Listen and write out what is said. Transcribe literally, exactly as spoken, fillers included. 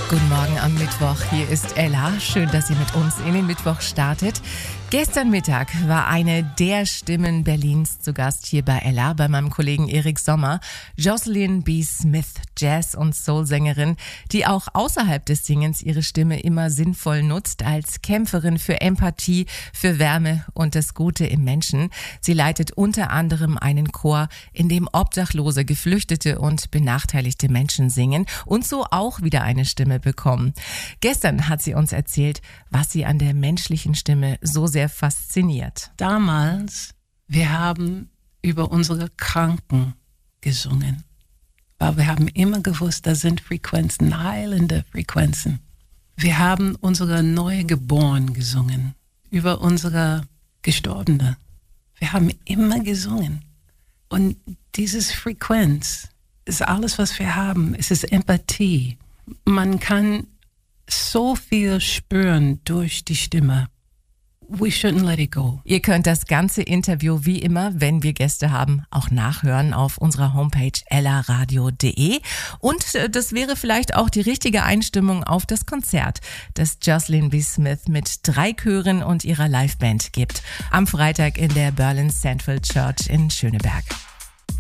Guten Morgen am Mittwoch, hier ist Ella. Schön, dass ihr mit uns in den Mittwoch startet. Gestern Mittag war eine der Stimmen Berlins zu Gast hier bei Ella, bei meinem Kollegen Erik Sommer, Jocelyn B. Smith, Jazz- und Soul-Sängerin, die auch außerhalb des Singens ihre Stimme immer sinnvoll nutzt, als Kämpferin für Empathie, für Wärme und das Gute im Menschen. Sie leitet unter anderem einen Chor, in dem Obdachlose, Geflüchtete und benachteiligte Menschen singen und so auch wieder eine Stimme bekommen. Gestern hat sie uns erzählt, was sie an der menschlichen Stimme so sehr fasziniert. Damals, wir haben über unsere Kranken gesungen, weil wir haben immer gewusst, da sind Frequenzen, heilende Frequenzen. Wir haben unsere Neugeboren gesungen, über unsere Gestorbene. Wir haben immer gesungen. Und dieses Frequenz ist alles, was wir haben. Es ist Empathie. Man kann so viel spüren durch die Stimme. We shouldn't let it go. Ihr könnt das ganze Interview wie immer, wenn wir Gäste haben, auch nachhören auf unserer Homepage ella radio punkt de. Und das wäre vielleicht auch die richtige Einstimmung auf das Konzert, das Jocelyn B. Smith mit drei Chören und ihrer Liveband gibt. Am Freitag in der Berlin Central Church in Schöneberg.